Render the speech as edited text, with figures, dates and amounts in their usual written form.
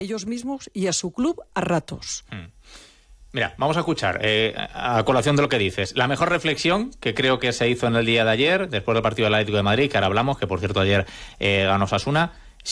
ellos mismos y a su club a ratos. Mira, vamos a escuchar, a colación de lo que dices, la mejor reflexión que creo que se hizo en el día de ayer, después del partido del Atlético de Madrid, que ahora hablamos, que por cierto ayer ganó Osasuna,